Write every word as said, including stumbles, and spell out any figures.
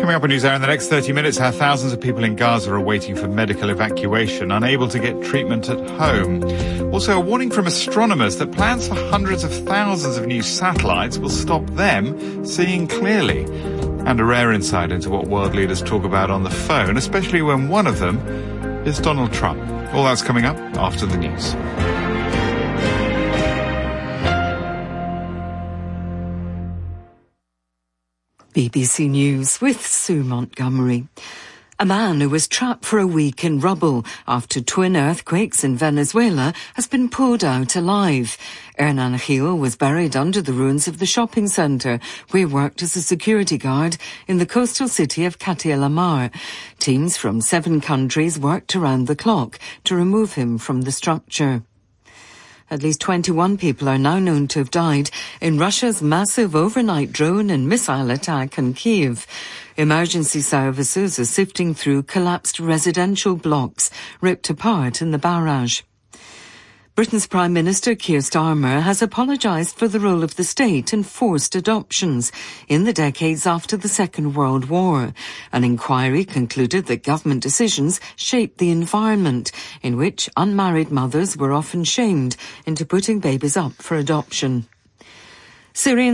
Coming up on NewsHour in the next thirty minutes, how thousands of people in Gaza are waiting for medical evacuation, unable to get treatment at home. Also, a warning from astronomers that plans for hundreds of thousands of new satellites will stop them seeing clearly. And a rare insight into what world leaders talk about on the phone, especially when one of them is Donald Trump. All that's coming up after the news. B B C News with Sue Montgomery. A man who was trapped for a week in rubble after twin earthquakes in Venezuela has been pulled out alive. Hernan Gil was buried under the ruins of the shopping centre where he worked as a security guard in the coastal city of Catia la Mar. Teams from seven countries worked around the clock to remove him from the structure. At least twenty-one people are now known to have died in Russia's massive overnight drone and missile attack on Kyiv. Emergency services are sifting through collapsed residential blocks ripped apart in the barrage. Britain's Prime Minister Keir Starmer has apologised for the role of the state in forced adoptions in the decades after the Second World War. An inquiry concluded that government decisions shaped the environment in which unmarried mothers were often shamed into putting babies up for adoption. Syrian